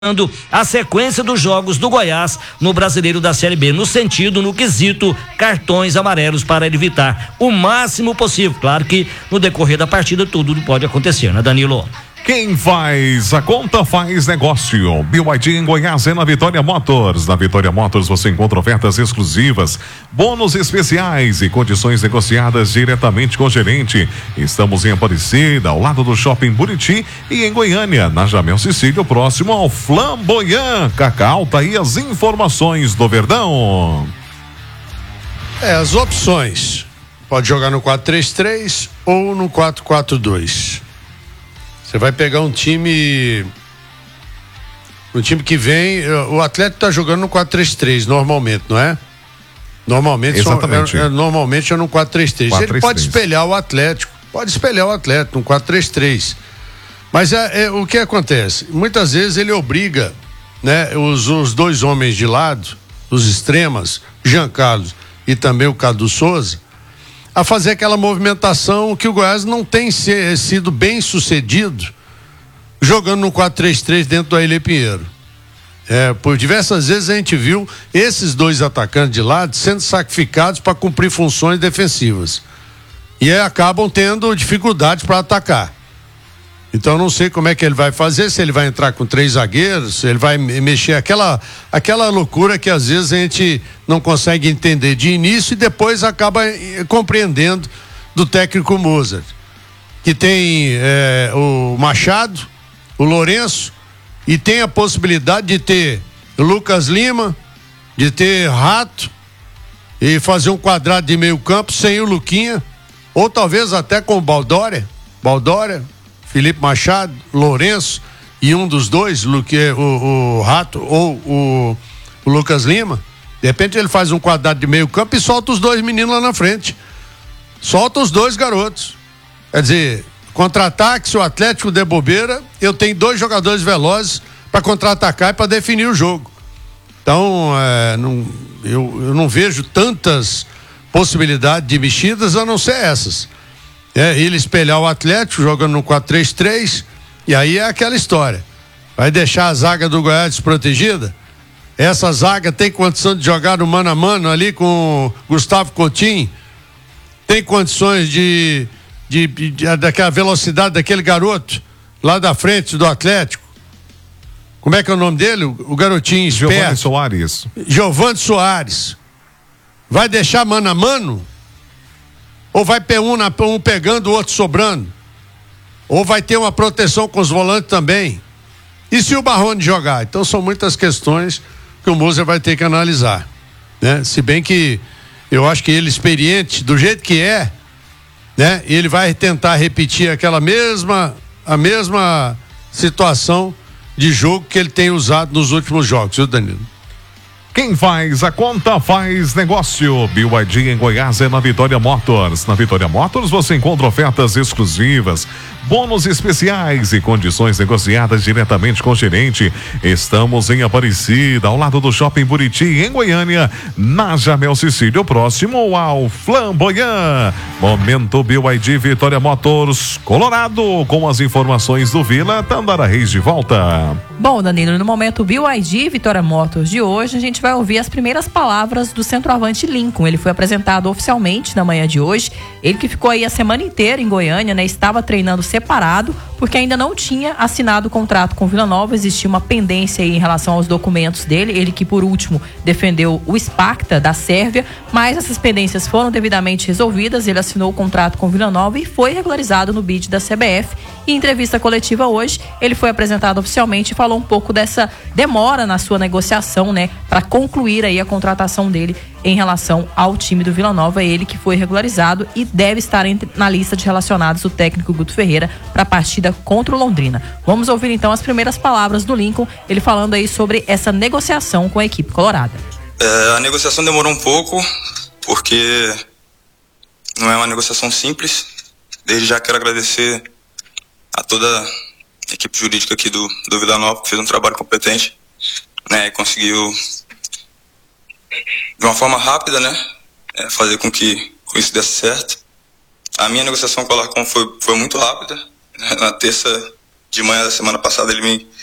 a sequência dos jogos do Goiás no Brasileiro da Série B, no quesito cartões amarelos, para evitar o máximo possível. Claro que no decorrer da partida tudo pode acontecer, né, Danilo? Quem faz a conta faz negócio. BYD em Goiás é na Vitória Motors. Na Vitória Motors você encontra ofertas exclusivas, bônus especiais e condições negociadas diretamente com o gerente. Estamos em Aparecida, ao lado do Shopping Buriti, e em Goiânia, na Jamel Cecílio, próximo ao Flamboyant. Cacau, tá aí as informações do Verdão. As opções. Pode jogar no 4-3-3 ou no 4-4-2. Você vai pegar um time que vem, o Atlético tá jogando no 4-3-3 normalmente, não é? Normalmente, exatamente. Normalmente é no 4-3-3. Ele pode espelhar o Atlético no 4-3-3. Mas o que acontece? Muitas vezes ele obriga, né, os dois homens de lado, os extremas, Jean Carlos e também o Cadu Souza, a fazer aquela movimentação que o Goiás não tem sido bem sucedido jogando no 4-3-3 dentro do Ailê Pinheiro. Por diversas vezes a gente viu esses dois atacantes de lado sendo sacrificados para cumprir funções defensivas e acabam tendo dificuldades para atacar. Então não sei como é que ele vai fazer, se ele vai entrar com 3 zagueiros, se ele vai mexer aquela loucura que às vezes a gente não consegue entender de início e depois acaba compreendendo do técnico Mozart, que tem o Machado, o Lourenço, e tem a possibilidade de ter o Lucas Lima, de ter Rato e fazer um quadrado de meio campo sem o Luquinha, ou talvez até com o Baldória, Felipe Machado, Lourenço e um dos dois, o Rato ou o Lucas Lima. De repente ele faz um quadrado de meio campo e solta os dois meninos lá na frente. Solta os dois garotos. Quer dizer, contra-ataque, se o Atlético der bobeira, eu tenho 2 jogadores velozes para contra-atacar e para definir o jogo. Então, eu não vejo tantas possibilidades de mexidas a não ser essas. Ele espelhar o Atlético jogando no 4-3-3, e aí é aquela história. Vai deixar a zaga do Goiás desprotegida? Essa zaga tem condição de jogar no mano a mano ali com o Gustavo Coutinho? Tem condições daquela velocidade daquele garoto lá da frente do Atlético? Como é que é o nome dele? O garotinho esperto. Giovani Soares. Vai deixar mano a mano? Ou vai um pegando, o outro sobrando? Ou vai ter uma proteção com os volantes também? E se o Barrone jogar? Então são muitas questões que o Moser vai ter que analisar, né? Se bem que eu acho que ele, experiente do jeito que né? Ele vai tentar repetir a mesma situação de jogo que ele tem usado nos últimos jogos, viu, Danilo? Quem faz a conta faz negócio. BYD em Goiás é na Vitória Motors. Na Vitória Motors você encontra ofertas exclusivas, bônus especiais e condições negociadas diretamente com o gerente. Estamos em Aparecida, ao lado do Shopping Buriti, em Goiânia, na Jamel Cecílio, próximo ao Flamboyant. Momento BYD Vitória Motors, Colorado, com as informações do Vila. Tandara Reis de volta. Bom, Danilo, no momento BYD Vitória Motors de hoje, a gente vai ouvir as primeiras palavras do centroavante Lincoln. Ele foi apresentado oficialmente na manhã de hoje. Ele que ficou aí a semana inteira em Goiânia, né? Estava treinando separado, porque ainda não tinha assinado o contrato com Vila Nova. Existia uma pendência aí em relação aos documentos dele. Ele que, por último, defendeu o Sparta da Sérvia, mas essas pendências foram devidamente resolvidas. Ele assinou o contrato com Vila Nova e foi regularizado no bid da CBF. Em entrevista coletiva hoje, ele foi apresentado oficialmente e falou um pouco dessa demora na sua negociação, né, para concluir aí a contratação dele em relação ao time do Vila Nova. Ele que foi regularizado e deve estar na lista de relacionados do técnico Guto Ferreira para a partida contra o Londrina. Vamos ouvir então as primeiras palavras do Lincoln, ele falando aí sobre essa negociação com a equipe colorada. A negociação demorou um pouco, porque não é uma negociação simples. Desde já quero agradecer a toda a equipe jurídica aqui do Vila Nova, que fez um trabalho competente, né, e conseguiu de uma forma rápida, né, fazer com que isso desse certo. A minha negociação com o Alarcon foi muito rápida, né? Na terça de manhã da semana passada ele